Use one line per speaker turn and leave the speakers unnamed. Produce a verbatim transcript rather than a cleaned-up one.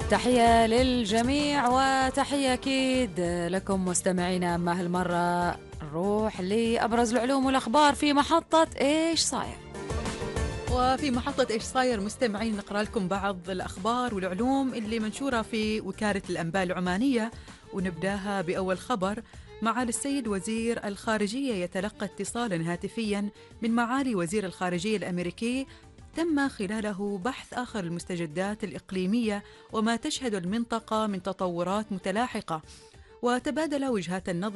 تحية للجميع وتحية أكيد لكم مستمعينا. أما هالمرة نروح لأبرز العلوم والأخبار في محطة إيش صاير.
وفي محطة إيش صاير مستمعين نقرأ لكم بعض الأخبار والعلوم اللي منشورة في وكالة الأنباء العمانية، ونبداها بأول خبر. معالي السيد وزير الخارجية يتلقى اتصالا هاتفيا من معالي وزير الخارجية الأمريكي تم خلاله بحث آخر المستجدات الإقليمية وما تشهد المنطقة من تطورات متلاحقة، وتبادل وجهات النظر